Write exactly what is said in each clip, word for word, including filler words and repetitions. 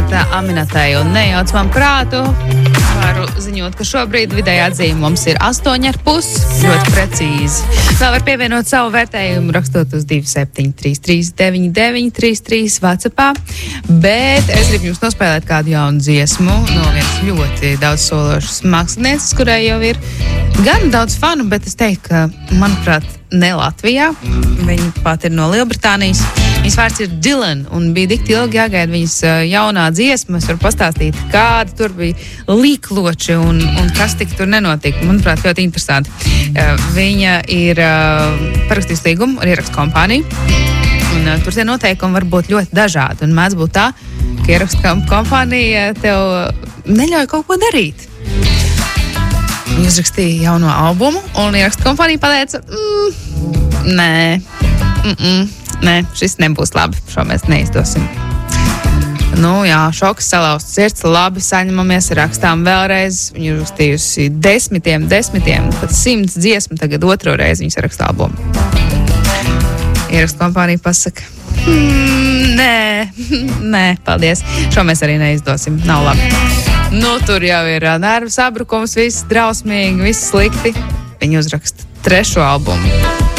Vārdā Aminatai un nejauc man prātu. Varu ziņot, ka šobrīd vidējā atzīme mums ir astoņi ar pus, ļoti precīzi. Vēl var pievienot savu vērtējumu, rakstot uz divi septiņi trīs trīs deviņi deviņi trīs trīs WhatsAppā, bet es gribu jums nospēlēt kādu jaunu dziesmu no vienas ļoti daudz sološas mākslinieces, kurai jau ir gan daudz fanu, bet es teiktu, ka, manuprāt, ne Latvijā. Viņa pat ir no Lielbritānijas. Viņas vārds ir Dylan, un bija tik ilgi jāgaida viņas jaunā dziesma. Es varu pastāstīt, kādi tur bija līkloči un, un kas tik tur nenotika. Manuprāt, ļoti interesanti. Viņa ir parakstījusi līgumu ar ierakstu kompāniju, un tur tie noteikumi var būt ļoti dažādi. Un mēdz būt tā, ka ierakstu kompānija tev neļauj kaut ko darīt. Viņa uzrakstīja jauno albumu, un ierakstu kompānija pateica, mm, nē, mm -mm. Nē, šis nebūs labi, šo mēs neizdosim. Nu jā, šoks, salauzts sirds, labi, saņemamies, rakstām vēlreiz. Viņa ir rakstījusi desmitiem, desmitiem, pat simts dziesmu, tagad otro reizi viņas raksta albumu. Ierakstu kompānija pasaka, mm, nē, nē, paldies, šo mēs arī neizdosim, nav labi. Nu, tur jau ir nervu sabrukums, viss drausmīgi, viss slikti. Viņa uzraksta trešo albumu.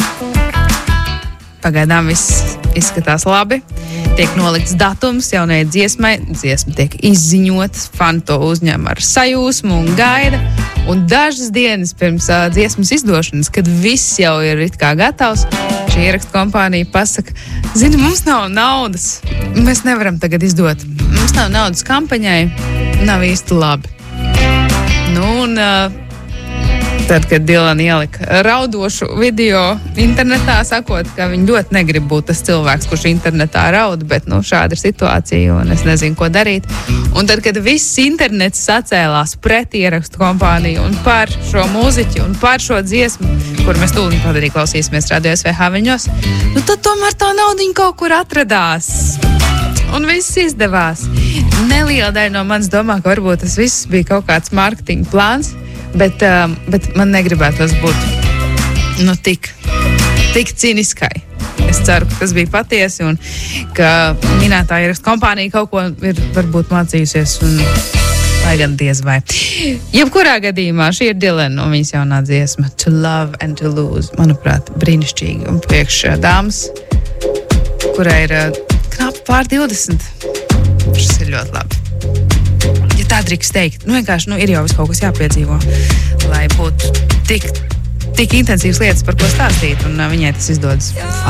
Pagaidām viss izskatās labi. Tiek nolikts datums jaunai dziesmai. Dziesma tiek izziņotas, fani to uzņem ar sajūsmu un gaida. Un dažas dienas pirms uh, dziesmas izdošanas, kad viss jau ir it kā gatavs, šī ierakstu kompānija pasaka, zini, mums nav naudas. Mēs nevaram tagad izdot. Mums nav naudas kampaņai. Nav īsti labi. Nu, un uh, tad, kad Dylan ielika raudošu video internetā, sakot, ka viņi ļoti negrib būt tas cilvēks, kurš internetā raud, bet, nu, šāda ir situācija, un es nezinu, ko darīt. Un tad, kad viss internets sacēlās pret ierakstu kompāniju un par šo mūziķu un par šo dziesmu, kur mēs tūlīt pat arī klausīsimies Radio S V H viņos, nu, tad tomēr tā naudiņa kaut kur atradās. Un viss izdevās. Neliela daļa no manis domā, ka varbūt tas viss bija kaut kāds mārketinga plāns, bet, um, bet man negribētos būt nu, tik, tik ciniskai. Es ceru, ka tas bija patiesi un ka minētā ierakstu kompānija kaut ko ir varbūt mācījusies un lai gan diez vai. Jebkurā gadījumā šī ir Dylan un viņas jaunā dziesma To Love and To Lose. Manuprāt, brīnišķīgi un priekš dāmas, kurai ir uh, knapi pār divdesmit. Šis ir ļoti labi. Ja tā drīkst teikt, nu vienkārši nu, ir jau vis kaut kas jāpiedzīvo, lai būtu tik, tik intensīvas lietas, par ko stāstīt, un uh, viņai tas izdodas.